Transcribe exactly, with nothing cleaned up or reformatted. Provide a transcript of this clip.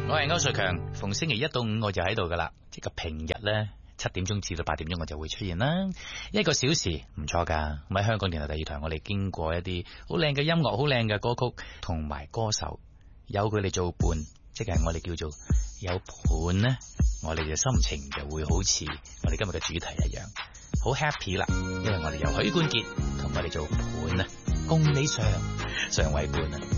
我係歐瑞強，逢星期一到五我就喺度噶啦，即係平日咧七點鐘至到八點鐘我就會出現啦，一個小時唔錯噶。咁喺香港電台第二台，我哋經過一啲好靚嘅音樂、好靚嘅歌曲同埋歌手，有佢哋做伴，即係我哋叫做有伴呢，我哋嘅心情就會好似我哋今日嘅主題一樣，好 happy 啦，因為我哋有許冠傑同我哋做伴啊，共你上上位伴啊。